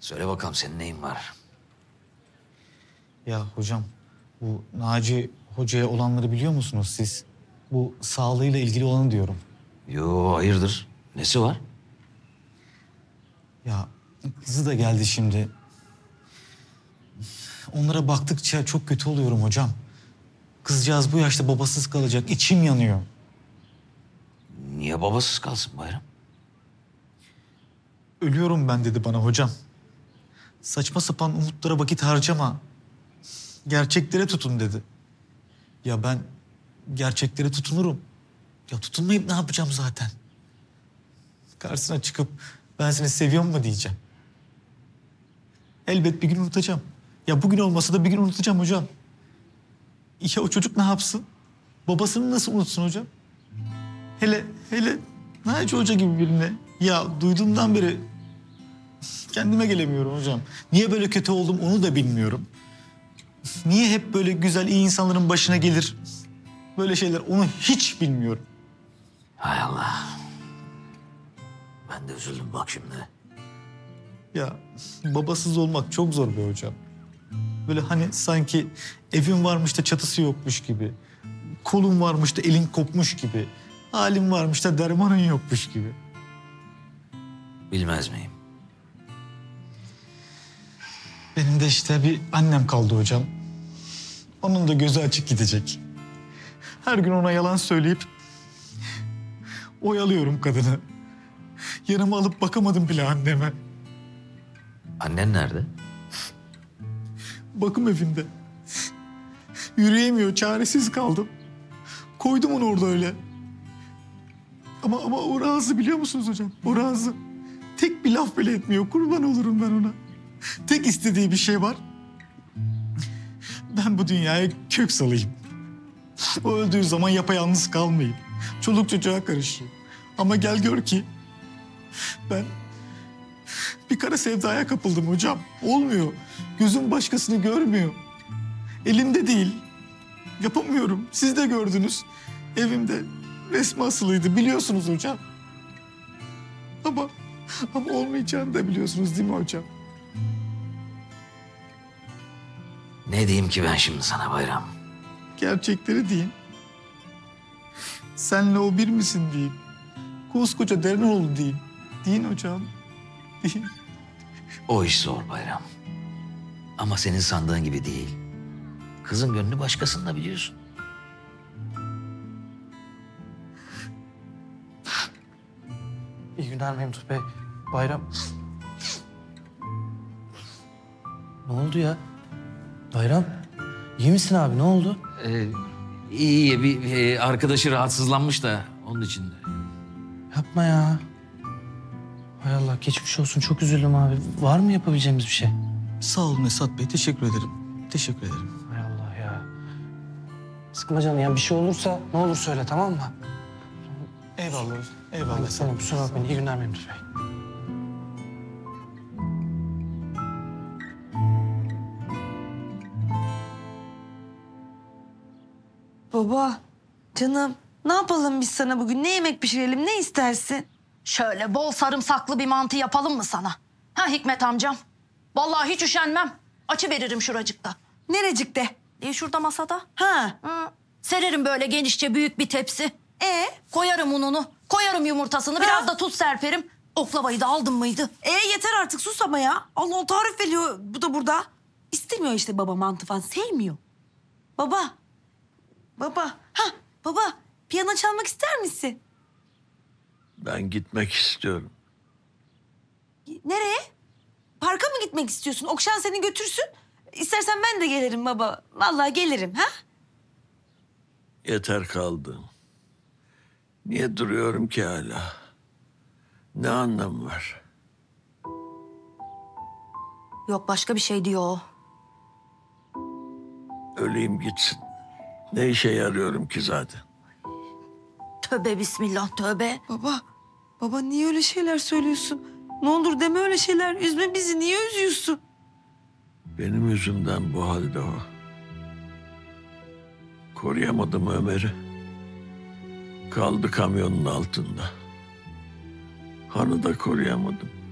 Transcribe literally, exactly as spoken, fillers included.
Söyle bakalım senin neyin var? Ya hocam, bu Naci Hoca'ya olanları biliyor musunuz siz? Bu sağlığıyla ilgili olanı diyorum. Yo, hayırdır? Nesi var? Ya kızı da geldi şimdi. Onlara baktıkça çok kötü oluyorum hocam. Kızcağız bu yaşta babasız kalacak. İçim yanıyor. Niye babasız kalsın Bayram? Ölüyorum ben dedi bana hocam. Saçma sapan umutlara vakit harcama. Gerçeklere tutun dedi. Ya ben gerçeklere tutunurum. Ya tutunmayıp ne yapacağım zaten? Karşısına çıkıp ben seni seviyorum mu diyeceğim. Elbet bir gün unutacağım. Ya bugün olmasa da bir gün unutacağım hocam. Ya o çocuk ne yapsın? Babasını nasıl unutsun hocam? Hele, hele Naci Hoca gibi birine. Ya duyduğumdan beri kendime gelemiyorum hocam. Niye böyle kötü oldum onu da bilmiyorum. Niye hep böyle güzel, iyi insanların başına gelir böyle şeyler onu hiç bilmiyorum. Hay Allah. Ben de üzüldüm bak şimdi. Ya babasız olmak çok zor be hocam. Böyle hani sanki evin varmış da çatısı yokmuş gibi. Kolun varmış da elin kopmuş gibi. Halin varmış da dermanın yokmuş gibi. Bilmez miyim? Benim de işte bir annem kaldı hocam. Onun da gözü açık gidecek. Her gün ona yalan söyleyip oyalıyorum kadını. Yanıma alıp bakamadım bile anneme. Annen nerede? Bakım evinde. Yürüyemiyor, çaresiz kaldım. Koydum onu orada öyle. Ama ama o razı biliyor musunuz hocam? O razı. Tek bir laf bile etmiyor. Kurban olurum ben ona. Tek istediği bir şey var. Ben bu dünyaya kök salayım. O öldüğü zaman yapayalnız kalmayayım. Çoluk çocuğa karışayım. Ama gel gör ki ben bir kara sevdaya kapıldım hocam. Olmuyor. Gözüm başkasını görmüyor. Elimde değil. Yapamıyorum. Siz de gördünüz. Evimde resmi asılıydı biliyorsunuz hocam. Ama ama olmayacağını da biliyorsunuz değil mi hocam? Ne diyeyim ki ben şimdi sana Bayram? Gerçekleri deyin. Senle o bir misin diyeyim. Koskoca Derenoğlu diyeyim. Deyin hocam. Deyin. O iş zor Bayram. Ama senin sandığın gibi değil. Kızın gönlü başkasında biliyorsun. İyi günler Memduh Bey. Bayram. Ne oldu ya? Bayram. İyi misin abi? Ne oldu? Ee, iyi iyi bir, bir arkadaşı rahatsızlanmış da onun için. Yapma ya. Hay Allah geçmiş olsun. Çok üzüldüm abi. Var mı yapabileceğimiz bir şey? Sağ olun Esat Bey. Teşekkür ederim. Teşekkür ederim. Hay Allah ya. Sıkma canını. Yani bir şey olursa ne olur söyle tamam mı? Eyvallah. Eyvallah. Tamam kusura bakmayın. İyi günler Memduh Bey. Baba, canım ne yapalım biz sana bugün? Ne yemek pişirelim, ne istersin? Şöyle bol sarımsaklı bir mantı yapalım mı sana? Ha Hikmet amcam? Vallahi hiç üşenmem. Açı veririm şuracıkta. Nerecikte? E şurada masada. Ha, Hı. Sererim böyle genişçe büyük bir tepsi. e, Koyarım ununu, koyarım yumurtasını, biraz da tuz serperim. Oklavayı da aldın mıydı? e yeter artık sus ama ya. Allah o tarif veriyor bu da burada. İstemiyor işte baba mantı falan, sevmiyor. Baba, baba, ha baba piyano çalmak ister misin? Ben gitmek istiyorum. Nereye? Parka mı gitmek istiyorsun? Okşan seni götürsün. İstersen ben de gelirim baba. Vallahi gelirim ha? Yeter kaldı. Niye duruyorum ki hala? Ne anlamı var? Yok başka bir şey diyor o. Öleyim gitsin. Ne işe yarıyorum ki zaten? Tövbe bismillah tövbe. Baba, baba niye öyle şeyler söylüyorsun? Ne olur deme öyle şeyler. Üzme bizi. Niye üzüyorsun? Benim yüzümden bu halde o. Koruyamadım Ömer'i. Kaldı kamyonun altında. Hanı da koruyamadım.